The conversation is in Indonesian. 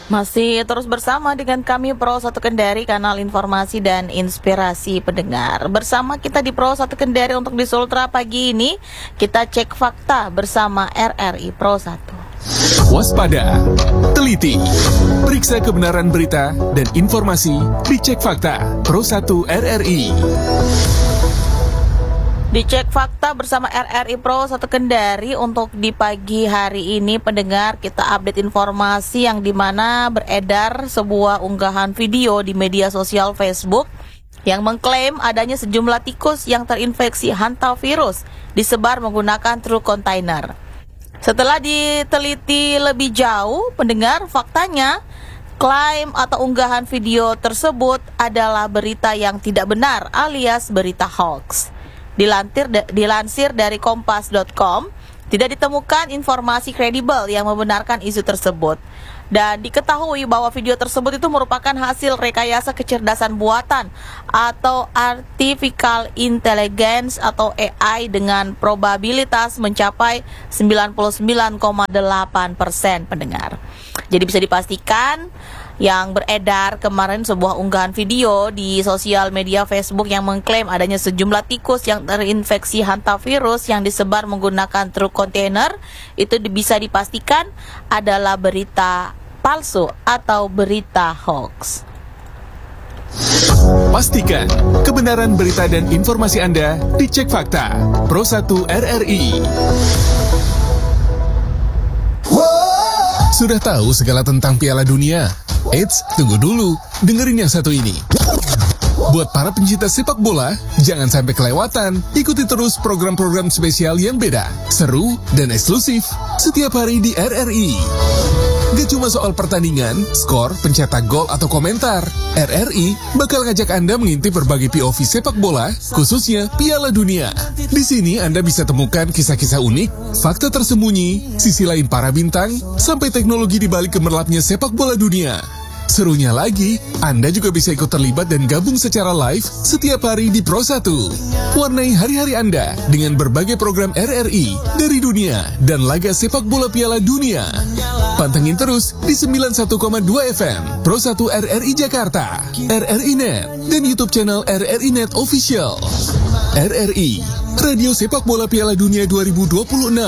Masih terus bersama dengan kami Pro 1 Kendari, kanal informasi dan inspirasi pendengar. Bersama kita di Pro 1 Kendari untuk di Sultra pagi ini, kita cek fakta bersama RRI Pro 1. Waspada, teliti, periksa kebenaran berita dan informasi, dicek fakta Pro 1 RRI. Dicek fakta bersama RRI Pro 1 Kendari untuk di pagi hari ini, pendengar, kita update informasi yang dimana beredar sebuah unggahan video di media sosial Facebook yang mengklaim adanya sejumlah tikus yang terinfeksi hantavirus disebar menggunakan truk kontainer. Setelah diteliti lebih jauh, pendengar, faktanya klaim atau unggahan video tersebut adalah berita yang tidak benar alias berita hoax. Dilansir dari kompas.com, tidak ditemukan informasi kredibel yang membenarkan isu tersebut. Dan diketahui bahwa video tersebut itu merupakan hasil rekayasa kecerdasan buatan atau artificial intelligence atau AI dengan probabilitas mencapai 99,8% pendengar. Jadi bisa dipastikan yang beredar kemarin sebuah unggahan video di sosial media Facebook yang mengklaim adanya sejumlah tikus yang terinfeksi hantavirus yang disebar menggunakan truk kontainer itu bisa dipastikan adalah berita palsu atau berita hoax. Pastikan kebenaran berita dan informasi Anda dicek fakta Pro 1 RRI. Sudah tahu segala tentang Piala Dunia? Eits, tunggu dulu, dengerin yang satu ini. Buat para pencinta sepak bola, jangan sampai kelewatan. Ikuti terus program-program spesial yang beda, seru, dan eksklusif setiap hari di RRI. Gak cuma soal pertandingan, skor, pencetak gol, atau komentar. RRI bakal ngajak Anda mengintip berbagai POV sepak bola, khususnya Piala Dunia. Di sini Anda bisa temukan kisah-kisah unik, fakta tersembunyi, sisi lain para bintang, sampai teknologi di balik gemerlapnya sepak bola dunia. Serunya lagi, Anda juga bisa ikut terlibat dan gabung secara live setiap hari di Pro 1. Warnai hari-hari Anda dengan berbagai program RRI dari dunia dan laga sepak bola Piala Dunia. Pantengin terus di 91,2 FM Pro 1 RRI Jakarta, RRI Net, dan YouTube channel RRI Net Official. RRI, Radio Sepak Bola Piala Dunia 2026.